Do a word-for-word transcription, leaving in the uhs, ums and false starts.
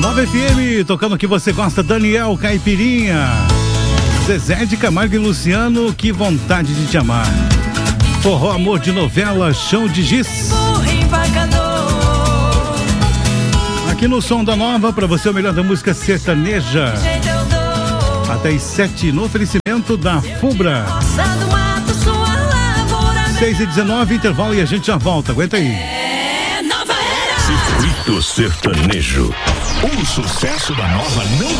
nove F M, tocando o que você gosta, Daniel Caipirinha. Zezé de Camargo e Luciano, que vontade de te amar. Forró Amor de Novela, Chão de Giz. Aqui no Som da Nova, pra você o melhor da música sertaneja. Até às sete, no oferecimento da Fubra. seis e dezenove, intervalo e a gente já volta. Aguenta aí. Circuito Sertanejo. O sucesso da nova não